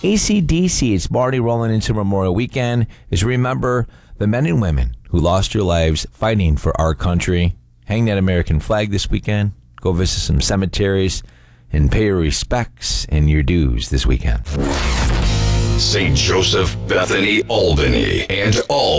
AC/DC, it's already rolling into Memorial Weekend. Is remember the men and women who lost their lives fighting for our country. Hang that American flag this weekend. Go visit some cemeteries and pay your respects and your dues this weekend. St. Joseph, Bethany, Albany, and all